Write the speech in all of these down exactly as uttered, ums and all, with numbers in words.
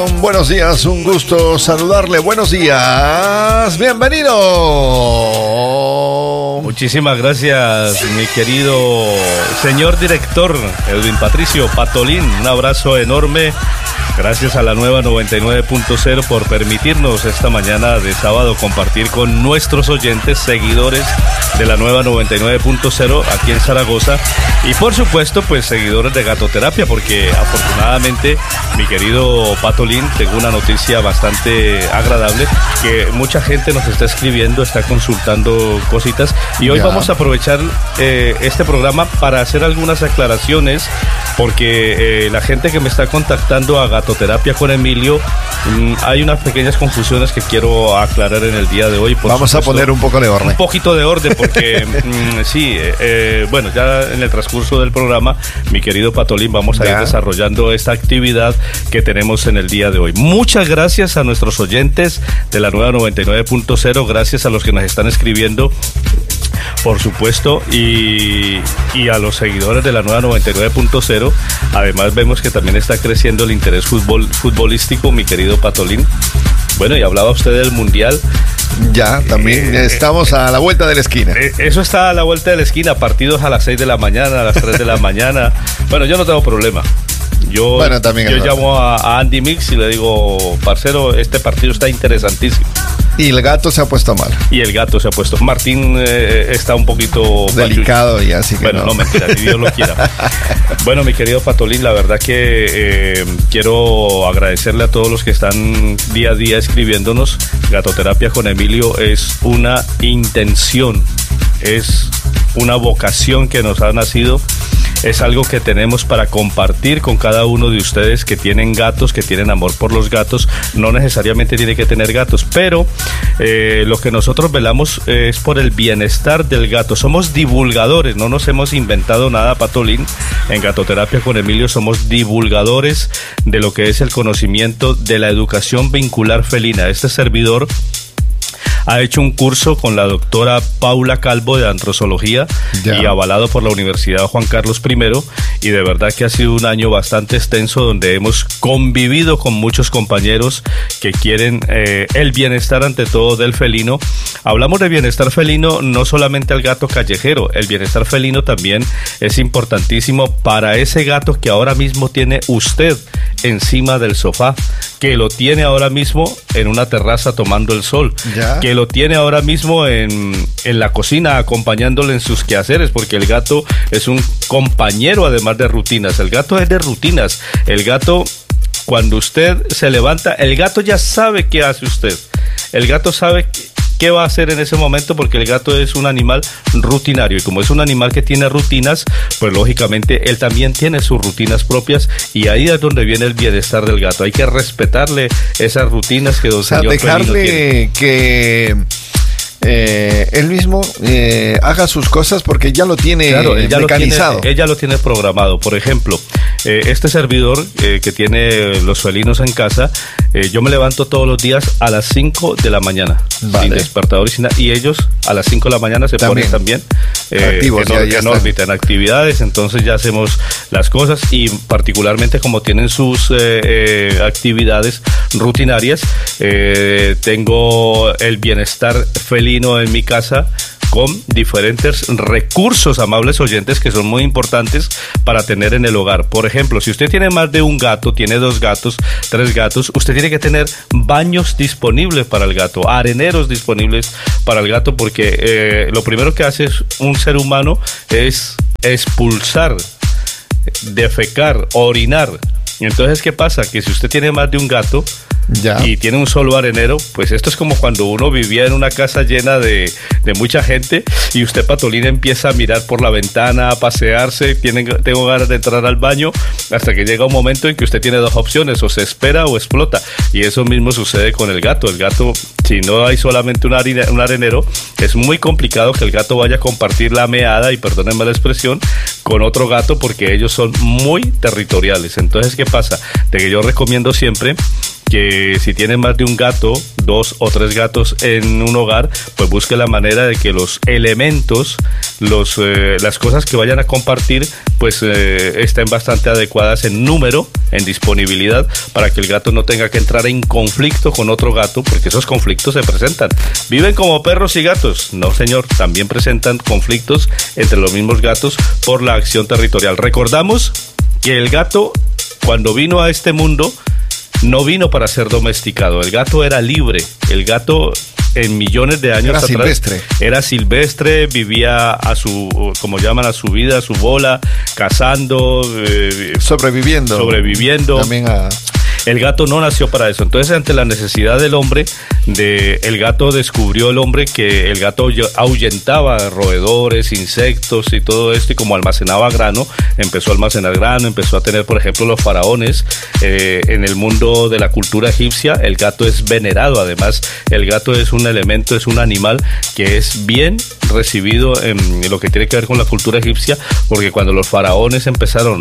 Buenos días, un gusto saludarle. Buenos días, bienvenido. Muchísimas gracias, mi querido señor director Edwin Patricio Patolín. Un abrazo enorme. Gracias a la nueva noventa y nueve punto cero por permitirnos esta mañana de sábado compartir con nuestros oyentes, seguidores de la nueva noventa y nueve punto cero aquí en Zaragoza. Y por supuesto, pues seguidores de Gatoterapia, porque afortunadamente, mi querido Patolín, tengo una noticia bastante agradable, que mucha gente nos está escribiendo, está consultando cositas. Y hoy ya vamos a aprovechar eh, este programa para hacer algunas aclaraciones, porque eh, la gente que me está contactando a Gatoterapia con Emilio, mmm, hay unas pequeñas confusiones que quiero aclarar en el día de hoy. Por vamos supuesto, a poner un poco de orden. Un poquito de orden, porque mmm, sí, eh, bueno, ya en el transcurso del programa, mi querido Patolín, vamos a ya ir desarrollando esta actividad que tenemos en el día de hoy. Muchas gracias a nuestros oyentes de la nueva noventa y nueve punto cero, gracias a los que nos están escribiendo, por supuesto, y, y a los seguidores de la nueva noventa y nueve punto cero. Además vemos que también está creciendo el interés futbol, futbolístico, mi querido Patolín. Bueno, y hablaba usted del Mundial. Ya, también eh, estamos a la vuelta de la esquina. Eh, eso está a la vuelta de la esquina, partidos a las seis de la mañana, a las tres de la mañana. Bueno, yo no tengo problema. Yo, bueno, también yo llamo a, a Andy Mix y le digo, parcero, este partido está interesantísimo. Y el gato se ha puesto mal. Y el gato se ha puesto. Martín eh, está un poquito delicado pachucho. Y así que bueno, no, no mentira, si Dios lo quiera. Bueno, mi querido Patolín, la verdad que eh, quiero agradecerle a todos los que están día a día escribiéndonos. Gatoterapia con Emilio es una intención, es una vocación que nos ha nacido. Es algo que tenemos para compartir con cada uno de ustedes que tienen gatos, que tienen amor por los gatos. No necesariamente tiene que tener gatos, pero eh, lo que nosotros velamos es por el bienestar del gato. Somos divulgadores, no nos hemos inventado nada, Patolín. En Gatoterapia con Emilio somos divulgadores de lo que es el conocimiento de la educación vincular felina. Este servidor ha hecho un curso con la doctora Paula Calvo de antrozoología ya. y avalado por la Universidad Juan Carlos primero, y de verdad que ha sido un año bastante extenso donde hemos convivido con muchos compañeros que quieren eh, el bienestar ante todo del felino. Hablamos de bienestar felino no solamente al gato callejero, el bienestar felino también es importantísimo para ese gato que ahora mismo tiene usted encima del sofá, que lo tiene ahora mismo en una terraza tomando el sol, ya. que lo tiene ahora mismo en, en la cocina acompañándole en sus quehaceres, porque el gato es un compañero además de rutinas. El gato es de rutinas. El gato, cuando usted se levanta, el gato ya sabe qué hace usted. El gato sabe qué va a hacer en ese momento, porque el gato es un animal rutinario, y como es un animal que tiene rutinas, pues lógicamente él también tiene sus rutinas propias, y ahí es donde viene el bienestar del gato. Hay que respetarle esas rutinas que don o sea, señor dejarle tiene. que eh, él mismo eh, haga sus cosas, porque ya lo tiene claro, él ya mecanizado. Lo tiene, ella lo tiene programado. Por ejemplo, eh, este servidor eh, que tiene los felinos en casa, eh, yo me levanto todos los días a las cinco de la mañana, vale. sin despertador y sin nada, y ellos a las cinco de la mañana se también. ponen también eh, activos, en, ya, ya en órbita, en actividades. Entonces ya hacemos las cosas, y particularmente como tienen sus eh, eh, actividades rutinarias, eh, tengo el bienestar felino en mi casa con diferentes recursos, amables oyentes, que son muy importantes para tener en el hogar. Por ejemplo, si usted tiene más de un gato, tiene dos gatos, tres gatos, usted tiene que tener baños disponibles para el gato, areneros disponibles para el gato, porque eh, lo primero que hace un ser humano es expulsar, defecar, orinar. Entonces, ¿qué pasa? Que si usted tiene más de un gato, ya. y tiene un solo arenero, pues esto es como cuando uno vivía en una casa llena de, de mucha gente, y usted, Patolín, empieza a mirar por la ventana, a pasearse, tiene, tengo ganas de entrar al baño, hasta que llega un momento en que usted tiene dos opciones, o se espera o explota. Y eso mismo sucede con el gato. El gato, si no hay solamente un, harina, un arenero, es muy complicado que el gato vaya a compartir la meada, y perdónenme la expresión, con otro gato, porque ellos son muy territoriales. Entonces, ¿qué pasa? De que yo recomiendo siempre que si tiene más de un gato, dos o tres gatos en un hogar, pues busque la manera de que los elementos, los, eh, las cosas que vayan a compartir, pues eh, estén bastante adecuadas en número, en disponibilidad, para que el gato no tenga que entrar en conflicto con otro gato, porque esos conflictos se presentan. ¿Viven como perros y gatos? No, señor, también presentan conflictos entre los mismos gatos por la acción territorial. Recordamos que el gato, cuando vino a este mundo, no vino para ser domesticado. El gato era libre. El gato, en millones de años era atrás, silvestre. Era silvestre, vivía a su, como llaman, a su vida, a su bola, cazando, eh, sobreviviendo. Sobreviviendo. También a... El gato no nació para eso. Entonces, ante la necesidad del hombre, de, el gato descubrió el hombre que el gato ahuyentaba roedores, insectos y todo esto, y como almacenaba grano, empezó a almacenar grano, empezó a tener, por ejemplo, los faraones. Eh, en el mundo de la cultura egipcia, el gato es venerado. Además, el gato es un elemento, es un animal que es bien recibido en lo que tiene que ver con la cultura egipcia, porque cuando los faraones empezaron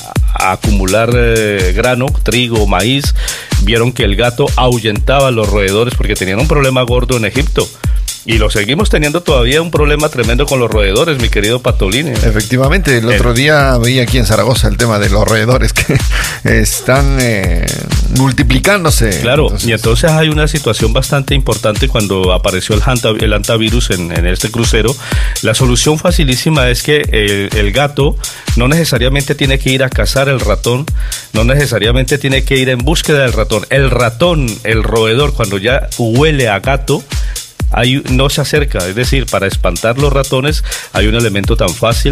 a acumular eh, grano, trigo, maíz, vieron que el gato ahuyentaba a los roedores porque tenían un problema gordo en Egipto. Y lo seguimos teniendo todavía, un problema tremendo con los roedores, mi querido Patolín. Efectivamente, el otro el... día veía aquí en Zaragoza el tema de los roedores que están eh, multiplicándose. Claro, entonces... y entonces hay una situación bastante importante cuando apareció el, hanta, el hantavirus en, en este crucero. La solución facilísima es que el, el gato no necesariamente tiene que ir a cazar el ratón, no necesariamente tiene que ir en búsqueda del ratón. El ratón, el roedor, cuando ya huele a gato, Hay, no se acerca. Es decir, para espantar los ratones hay un elemento tan fácil,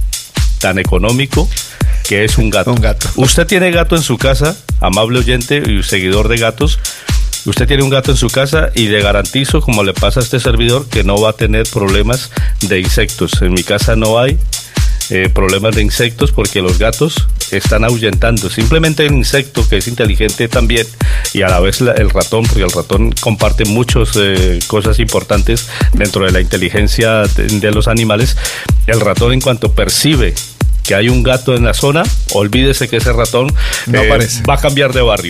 tan económico, que es un gato. Un gato. Usted tiene gato en su casa, amable oyente y seguidor de gatos. Usted tiene un gato en su casa y le garantizo, como le pasa a este servidor, que no va a tener problemas de insectos. En mi casa no hay eh, problemas de insectos porque los gatos están ahuyentando. Simplemente el insecto, que es inteligente también, y a la vez la, el ratón, porque el ratón comparte muchas eh, cosas importantes dentro de la inteligencia de, de los animales. El ratón, en cuanto percibe que hay un gato en la zona, olvídese que ese ratón no eh, aparece. Va a cambiar de barrio.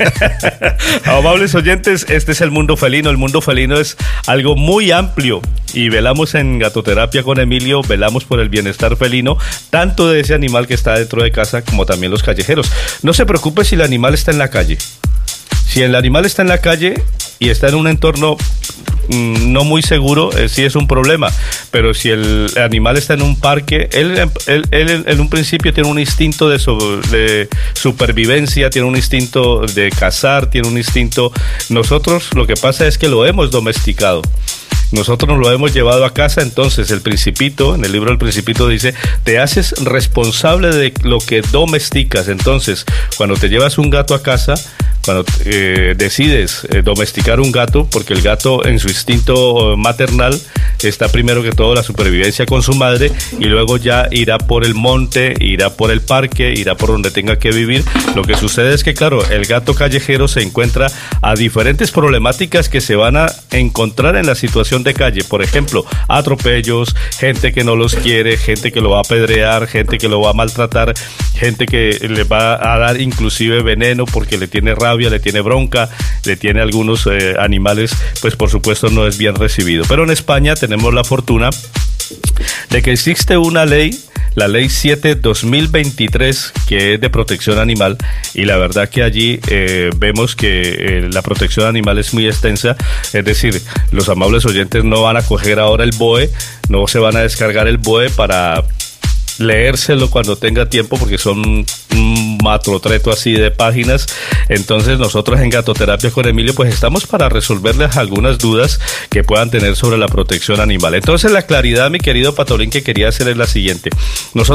Amables oyentes, este es el mundo felino. El mundo felino es algo muy amplio y velamos en Gatoterapia con Emilio, velamos por el bienestar felino, tanto de ese animal que está dentro de casa como también los callejeros. No se preocupe si el animal está en la calle. Si el animal está en la calle y está en un entorno mmm, no muy seguro, eh, sí es un problema. Pero si el animal está en un parque, él, él, él en un principio tiene un instinto de, so, de supervivencia, tiene un instinto de cazar, tiene un instinto... Nosotros lo que pasa es que lo hemos domesticado. Nosotros nos lo hemos llevado a casa. Entonces el Principito, en el libro del Principito dice, te haces responsable de lo que domesticas. Entonces, cuando te llevas un gato a casa, cuando eh, decides eh, domesticar un gato, porque el gato en su instinto maternal está primero que todo la supervivencia con su madre, y luego ya irá por el monte, irá por el parque, irá por donde tenga que vivir. Lo que sucede es que, claro, el gato callejero se encuentra a diferentes problemáticas que se van a encontrar en la situación de calle. Por ejemplo, atropellos, gente que no los quiere, gente que lo va a apedrear, gente que lo va a maltratar, gente que le va a dar inclusive veneno porque le tiene rabia, le tiene bronca, le tiene algunos eh, animales, pues por supuesto no es bien recibido. Pero en España tenemos la fortuna de que existe una ley, la ley siete dos mil veintitrés, que es de protección animal, y la verdad que allí eh, vemos que eh, la protección animal es muy extensa. Es decir, los amables oyentes no van a coger ahora el B O E, no se van a descargar el B O E para leérselo cuando tenga tiempo, porque son un matrotreto así de páginas. Entonces nosotros en Gatoterapia con Emilio pues estamos para resolverles algunas dudas que puedan tener sobre la protección animal. Entonces la claridad, mi querido Patolín, que quería hacer es la siguiente. Nosotros